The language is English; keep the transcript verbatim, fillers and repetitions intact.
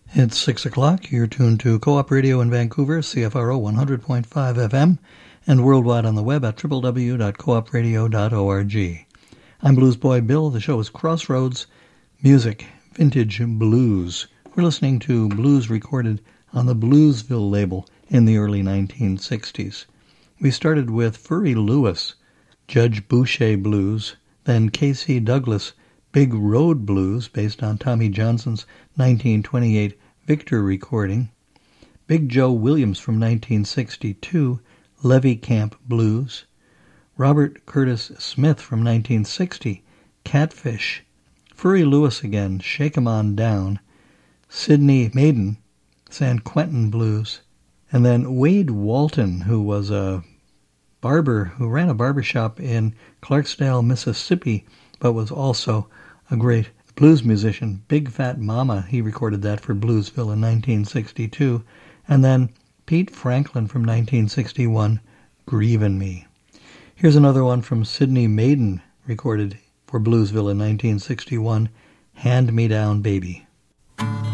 It's six o'clock. You're tuned to Co-op Radio in Vancouver, C F R O one hundred point five F M, and worldwide on the web at w w w dot co op radio dot org. I'm Blues Boy Bill. The show is Crossroads Music, Vintage Blues. We're listening to blues recorded on the Bluesville label in the early nineteen sixties. We started with Furry Lewis, Judge Boucher Blues, then Casey Douglas, Big Road Blues, based on Tommy Johnson's nineteen twenty-eight Victor recording, Big Joe Williams from nineteen sixty-two, Levy Camp Blues, Robert Curtis Smith from nineteen sixty, Catfish, Furry Lewis again, Shake 'Em On Down, Sidney Maiden, San Quentin Blues, and then Wade Walton, who was a barber who ran a barbershop in Clarksdale, Mississippi, but was also a great blues musician. Big Fat Mama, he recorded that for Bluesville in nineteen sixty-two. And then Pete Franklin from nineteen sixty-one, Grievin' Me. Here's another one from Sidney Maiden, recorded for Bluesville in nineteen sixty-one, Hand Me Down Baby.